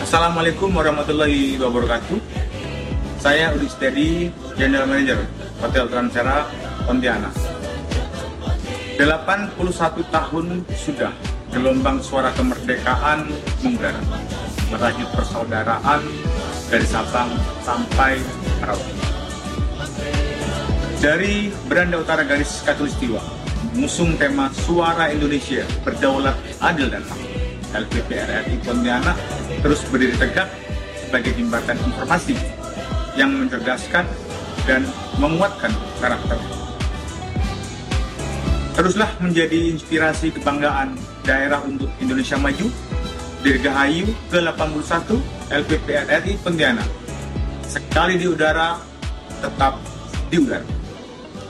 Assalamualaikum warahmatullahi wabarakatuh. Saya Udi Setiadi, General Manager Hotel Transera Pontianak. 81 tahun sudah gelombang suara kemerdekaan mengudara, merajut persaudaraan dari Sabang sampai Merauke. Dari beranda utara garis Katulistiwa, mengusung tema Suara Indonesia Berdaulat, Adil dan Hak, LPP RRI Pontianak terus berdiri tegak sebagai jembatan informasi yang mencerdaskan dan menguatkan karakter. Teruslah menjadi inspirasi kebanggaan daerah untuk Indonesia Maju. Dirgahayu ke-81 LPP RRI Pontianak. Sekali di udara, tetap di udara.